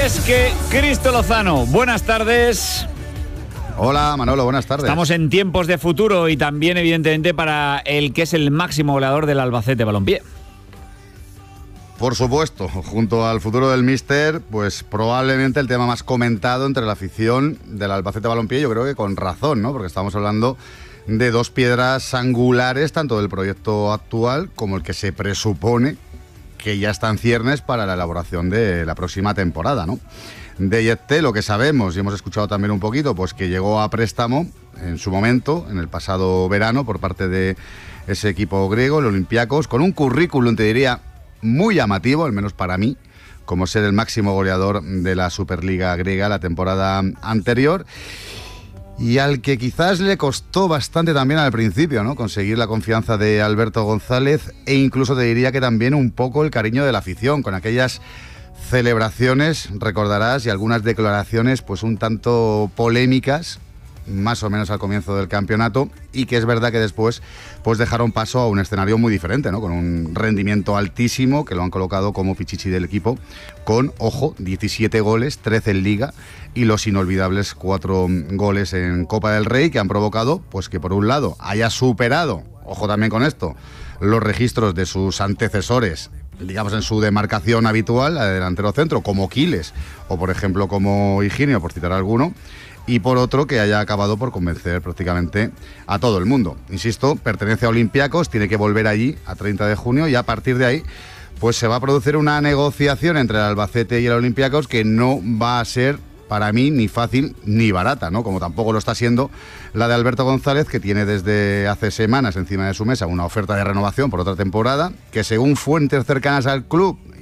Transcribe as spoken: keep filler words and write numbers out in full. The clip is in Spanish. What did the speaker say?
es que Cristo Lozano, buenas tardes. Hola Manolo, buenas tardes. Estamos en tiempos de futuro y también evidentemente para el que es el máximo goleador del Albacete Balompié. Por supuesto, junto al futuro del míster, pues probablemente el tema más comentado entre la afición del Albacete Balompié, yo creo que con razón, ¿no? Porque estamos hablando de dos piedras angulares, tanto del proyecto actual como el que se presupone que ya está en ciernes para la elaboración de la próxima temporada, ¿no? De Yette, lo que sabemos, y hemos escuchado también un poquito, pues que llegó a préstamo en su momento, en el pasado verano, por parte de ese equipo griego, el Olympiacos, con un currículum, te diría, muy llamativo, al menos para mí, como ser el máximo goleador de la Superliga griega la temporada anterior, y al que quizás le costó bastante también al principio, ¿no? Conseguir la confianza de Alberto González, e incluso te diría que también un poco el cariño de la afición, con aquellas celebraciones, recordarás, y algunas declaraciones pues un tanto polémicas, más o menos al comienzo del campeonato, y que es verdad que después pues dejaron paso a un escenario muy diferente, ¿no? Con un rendimiento altísimo, que lo han colocado como pichichi del equipo, con, ojo, diecisiete goles, trece en Liga, y los inolvidables cuatro goles en Copa del Rey, que han provocado pues que por un lado haya superado, ojo también con esto, los registros de sus antecesores, digamos en su demarcación habitual, la de delantero centro, como Quiles, o por ejemplo como Higinio, por citar alguno, y por otro que haya acabado por convencer prácticamente a todo el mundo. Insisto, pertenece a Olympiacos, tiene que volver allí a treinta de junio, y a partir de ahí pues se va a producir una negociación entre el Albacete y el Olympiacos que no va a ser, para mí, ni fácil ni barata, ¿no? Como tampoco lo está siendo la de Alberto González, que tiene desde hace semanas encima de su mesa una oferta de renovación por otra temporada, que según fuentes cercanas al club